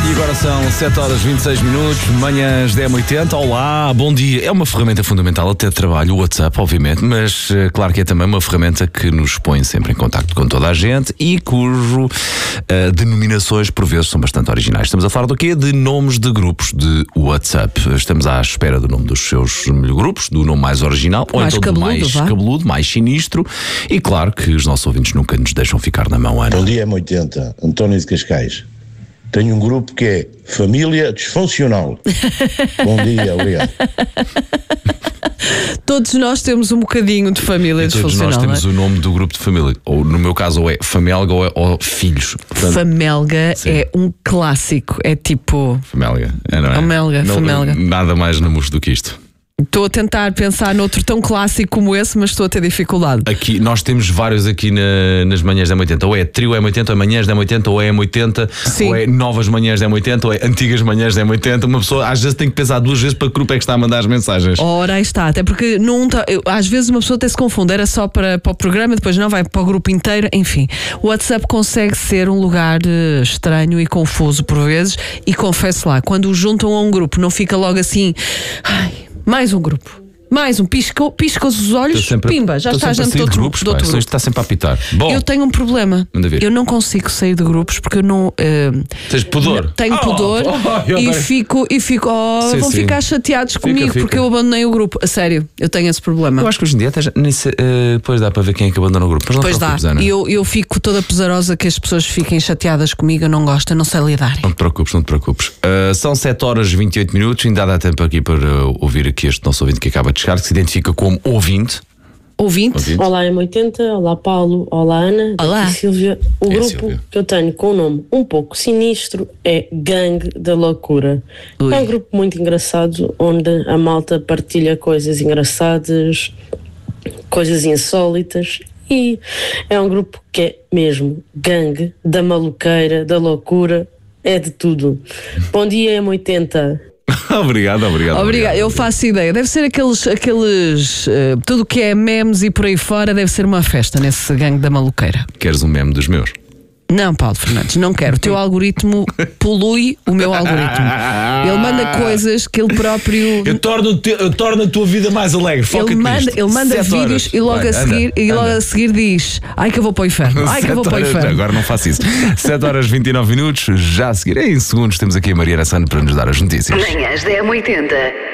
E agora são 7 horas 26 minutos, manhãs 10h80. Olá, bom dia. É uma ferramenta fundamental até de trabalho, o WhatsApp, obviamente, mas claro que é também uma ferramenta que nos põe sempre em contacto com toda a gente e cujo denominações por vezes são bastante originais. Estamos a falar do quê? De nomes de grupos de WhatsApp. Estamos à espera do nome dos seus grupos, do nome mais original, ou mais então do mais cabeludo, mais sinistro. E claro que os nossos ouvintes nunca nos deixam ficar na mão, Ana. Bom dia, M80, António de Cascais. Tenho um grupo que é Família Disfuncional. Bom dia, obrigado. Todos nós temos um bocadinho de família disfuncional. Todos nós temos o nome do grupo de família. Ou no meu caso, ou é Famelga ou Filhos. Portanto, Famelga é um clássico. É tipo. Famelga, não é? Famelga. Nada mais namucho do que isto. Estou a tentar pensar noutro tão clássico como esse, mas estou a ter dificuldade. Aqui, nós temos vários aqui nas manhãs da M80. Ou é trio M80, ou é manhãs da M80, ou é M80, ou é novas manhãs da M80, ou é antigas manhãs da M80. Uma pessoa às vezes tem que pensar duas vezes para que grupo é que está a mandar as mensagens. Ora, aí está. Até porque às vezes uma pessoa até se confunde. Era só para o programa, depois não vai para o grupo inteiro. Enfim, o WhatsApp consegue ser um lugar estranho e confuso por vezes. E confesso lá, quando o juntam a um grupo, não fica logo assim... Ai, mais um grupo. Mais um. Pisca os olhos, pimba, já está a gente de outro grupo. Isto está sempre a apitar. Bom, eu tenho um problema. Eu não consigo sair de grupos porque eu não. Tens pudor? Tenho pudor e fico. Vão ficar chateados comigo porque eu abandonei o grupo. A sério, eu tenho esse problema. Eu acho que hoje em dia depois dá para ver quem é que abandona o grupo. Depois dá. E eu fico toda pesarosa que as pessoas fiquem chateadas comigo. Eu não gosto, eu não sei lidar. Não te preocupes. São 7 horas e 28 minutos. Ainda dá tempo aqui para ouvir aqui este nosso ouvinte que acaba de chegar, que se identifica como ouvinte. Olá, M80, olá Paulo, olá Ana, olá Silvia. O grupo Silvia que eu tenho com um nome um pouco sinistro é Gangue da Loucura. Ui. É um grupo muito engraçado, onde a malta partilha coisas engraçadas, coisas insólitas, e é um grupo que é mesmo gangue da maluqueira, da loucura, é de tudo. Bom dia, M80. Obrigado. Eu faço ideia. Deve ser aqueles tudo que é memes e por aí fora, deve ser uma festa nesse gangue da maluqueira. Queres um meme dos meus? Não, Paulo Fernandes, não quero. O teu algoritmo polui o meu algoritmo. Ele manda coisas que ele próprio... Eu torno a tua vida mais alegre. Foca nisto. Ele manda vídeos e logo a seguir diz: ai que eu vou para o inferno. Agora não faço isso. 7 horas e 29 minutos. Já a seguir, em segundos, temos aqui a Mariana Sano para nos dar as notícias. Manhãs da M80.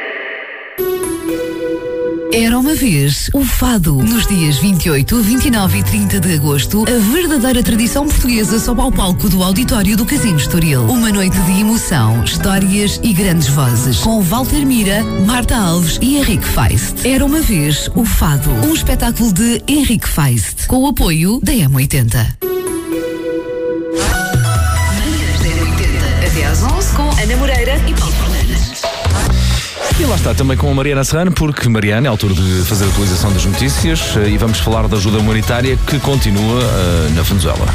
Era uma vez o fado. Nos dias 28, 29 e 30 de agosto, a verdadeira tradição portuguesa sobe ao palco do auditório do Casino Estoril. Uma noite de emoção, histórias e grandes vozes, com Walter Mira, Marta Alves e Henrique Feist. Era uma vez o fado. Um espetáculo de Henrique Feist, com o apoio da M80. Manhãs da M80. Até às 11 com Ana Moreira e Paulo Fernandes. E lá está também com a Mariana Serrano, porque Mariana é a altura de fazer a atualização das notícias e vamos falar da ajuda humanitária que continua na Venezuela.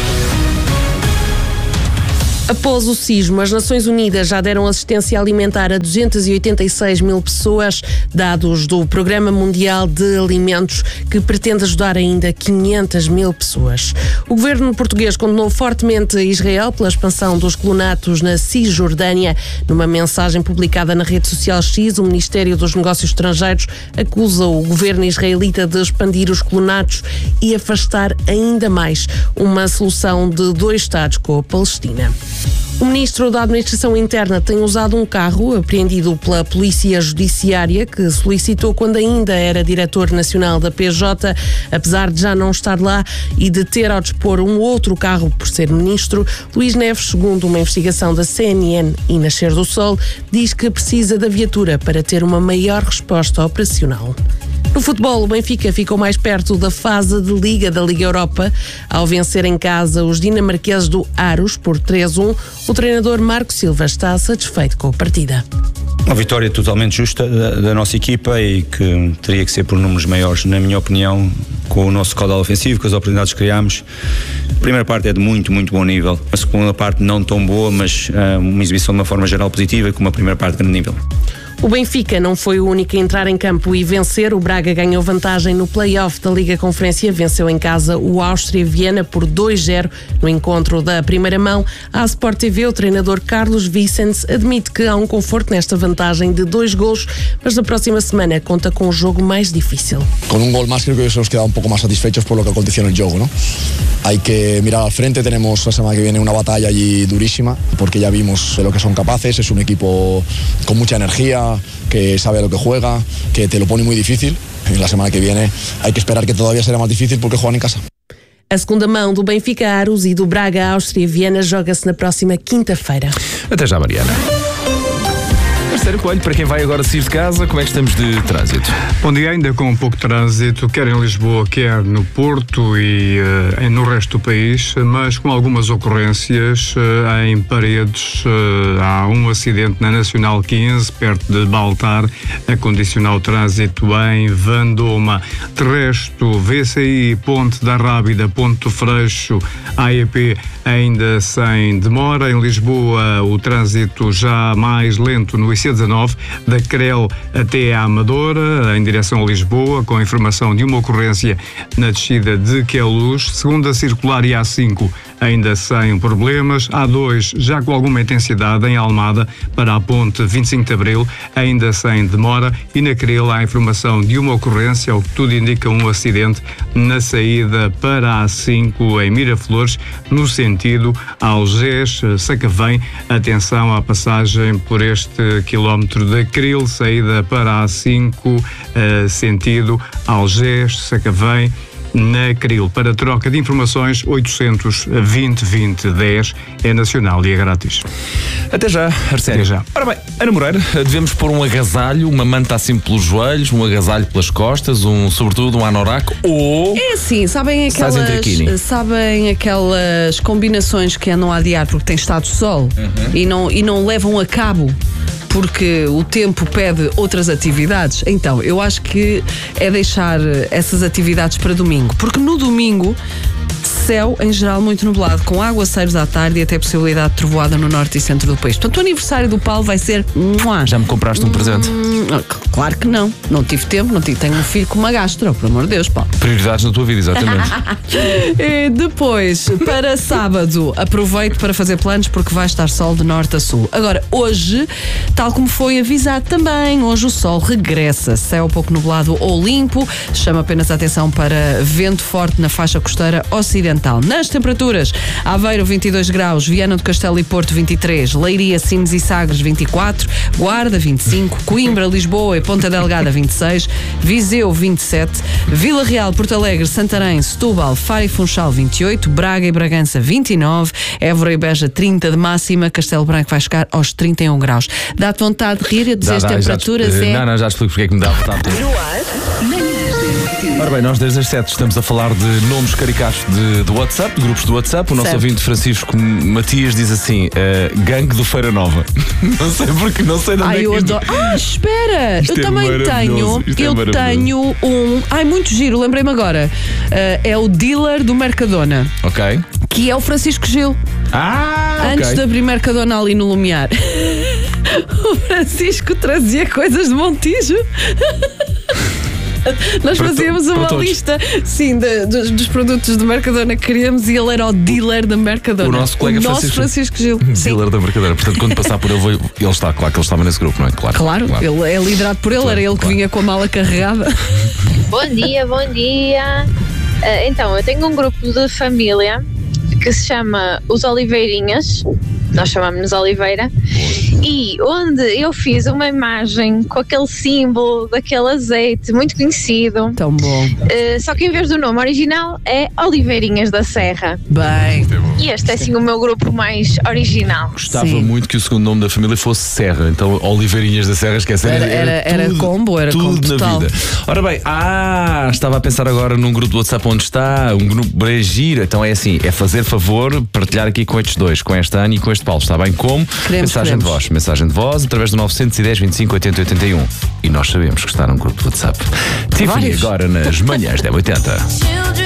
Após o sismo, as Nações Unidas já deram assistência alimentar a 286 mil pessoas, dados do Programa Mundial de Alimentos, que pretende ajudar ainda 500 mil pessoas. O governo português condenou fortemente Israel pela expansão dos colonatos na Cisjordânia. Numa mensagem publicada na rede social X, o Ministério dos Negócios Estrangeiros acusa o governo israelita de expandir os colonatos e afastar ainda mais uma solução de 2 Estados com a Palestina. O ministro da Administração Interna tem usado um carro apreendido pela Polícia Judiciária, que solicitou quando ainda era diretor nacional da PJ, apesar de já não estar lá e de ter ao dispor um outro carro por ser ministro. Luís Neves, segundo uma investigação da CNN e Nascer do Sol, diz que precisa da viatura para ter uma maior resposta operacional. No futebol, o Benfica ficou mais perto da fase de Liga da Liga Europa. Ao vencer em casa os dinamarqueses do Aarhus por 3-1, o treinador Marco Silva está satisfeito com a partida. Uma vitória totalmente justa da nossa equipa e que teria que ser por números maiores, na minha opinião, com o nosso caudal ofensivo, com as oportunidades que criámos. A primeira parte é de muito, muito bom nível. A segunda parte não tão boa, mas uma exibição de uma forma geral positiva, com uma primeira parte de grande nível. O Benfica não foi o único a entrar em campo e vencer. O Braga ganhou vantagem no play-off da Liga Conferência, venceu em casa o Áustria Viena por 2-0 no encontro da primeira mão. À Sport TV, o treinador Carlos Vicens admite que há um conforto nesta vantagem de 2 golos, mas na próxima semana conta com um jogo mais difícil. Con un gol más creo que eso nos queda un poco más satisfechos por lo que aconteció en el juego, ¿no? Hay que mirar al frente, tenemos la semana que viene una batalla allí durísima, porque ya vimos de lo que son capaces, es un equipo con mucha energía, que sabe a lo que juega, que te lo pone muy difícil. En la semana que viene hay que esperar que todavía será más difícil porque juegan en casa. A segunda mão do Benfica Aros e do Braga Áustria Viena joga-se na próxima quinta-feira. Até já, Mariana. Marcelo Coelho, para quem vai agora sair de casa, como é que estamos de trânsito? Bom dia, ainda com um pouco de trânsito, quer em Lisboa, quer no Porto e no resto do país, mas com algumas ocorrências em Paredes. Há um acidente na Nacional 15, perto de Baltar, a condicionar o trânsito em Vandoma. De resto, VCI, Ponte da Rábida, Ponte do Freixo, AEP, ainda sem demora. Em Lisboa, o trânsito já mais lento no IC19, da Crel até à Amadora, em direção a Lisboa, com a informação de uma ocorrência na descida de Queluz. Segunda circular e A5, ainda sem problemas. A2, já com alguma intensidade em Almada, para a ponte 25 de Abril, ainda sem demora. E na Crel há a informação de uma ocorrência, ao que tudo indica um acidente, na saída para a A5 em Miraflores, no sentido Algés-Sacavém. Atenção à passagem por este quilómetro da Cril, saída para a A5, sentido Algés-Sacavém, na Cril. Para troca de informações, 800-20-20-10 é nacional e é grátis. Até já, Arsénio. Até já. Ora bem, Ana Moreira, devemos pôr um agasalho, uma manta assim pelos joelhos, um agasalho pelas costas, sobretudo um anorak, ou... É assim, sabem aquelas combinações que andam a adiar porque tem estado de sol e não levam a cabo porque o tempo pede outras atividades? Então, eu acho que é deixar essas atividades para domingo, porque no domingo céu em geral muito nublado, com aguaceiros à tarde e até possibilidade de trovoada no norte e centro do país. Portanto, o aniversário do Paulo vai ser... Já me compraste um presente? Claro que não. Não tive tempo, tenho um filho com uma gastro, por amor de Deus, Paulo. Prioridades na tua vida, exatamente. E depois, para sábado, aproveito para fazer planos porque vai estar sol de norte a sul. Agora, hoje, tal como foi avisado também, hoje o sol regressa. Céu pouco nublado ou limpo, chama apenas a atenção para vento forte na faixa costeira ocidental. Nas temperaturas, Aveiro 22 graus, Viana do Castelo e Porto 23, Leiria, Sines e Sagres 24, Guarda 25, Coimbra, Lisboa e Ponta Delgada 26, Viseu 27, Vila Real, Porto Alegre, Santarém, Setúbal, Faro e Funchal 28, Braga e Bragança 29, Évora e Beja 30 de máxima, Castelo Branco vai chegar aos 31 graus. Dá-te vontade de rir? Eu dizer as temperaturas Não, já explico porque é que me dá vontade de rir. Ora bem, nós desde as 7 estamos a falar de nomes caricatos de WhatsApp, de grupos do WhatsApp. O nosso ouvinte Francisco Matias diz assim: gangue do Feira Nova. Não sei porque, não sei de onde eu adoro. Espera! Eu também tenho um. Muito giro, lembrei-me agora. É o dealer do Mercadona. Ok. Que é o Francisco Gil. Antes de abrir Mercadona ali no Lumiar. O Francisco trazia coisas de Montijo. Nós fazíamos uma lista, sim, dos produtos do Mercadona que queríamos e ele era o dealer da Mercadona. O nosso colega Francisco Gil. Dealer da Mercadona. Portanto, quando passar por ele está, claro que ele estava nesse grupo, não é? Claro. Ele é liderado por ele, claro, era ele que vinha com a mala carregada. Bom dia. Então, eu tenho um grupo de família que se chama Os Oliveirinhas, nós chamamos-nos Oliveira, e onde eu fiz uma imagem com aquele símbolo daquele azeite muito conhecido. Tão bom. Só que em vez do nome original é Oliveirinhas da Serra. Bem. E este é assim o meu grupo mais original. Gostava muito que o segundo nome da família fosse Serra, então Oliveirinhas da Serra, esquece. Era combo tudo total. Na vida. Ora bem, estava a pensar agora num grupo do WhatsApp onde está, um grupo bem giro. Então é assim, é fazer favor, partilhar aqui com estes dois, com esta Ana e com este Paulo, está bem? Como? Mensagem de voz através do 910 25 80 81. E nós sabemos que está num grupo do WhatsApp. Tiffany agora nas manhãs da 80.